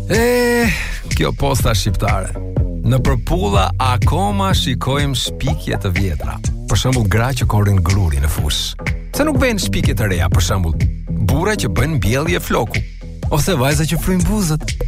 Kjo posta shqiptare. Në përpulla akoma shikojmë shpikje të vjetra. Për shembull, gra që korrin gruri në fush. Se nuk vjen shpikje të reja, për shembull, burra që bën mbjellje floku, ose vajza që fryn buzët.